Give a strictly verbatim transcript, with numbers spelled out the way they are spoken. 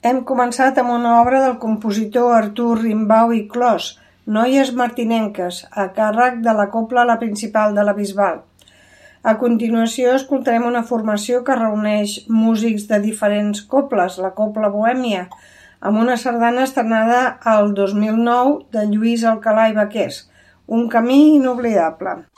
Hem començat amb una obra del compositor Artur Rimbaud i Clos, Noies martinenques, a càrrec de la Cobla La Principal de la Bisbal. A continuació escoltarem una formació que reuneix músics de diferents cobles, la Cobla Bohèmia, amb una sardana estrenada el dos mil nou de Lluís Alcalà i Baqués, Un camí inoblidable.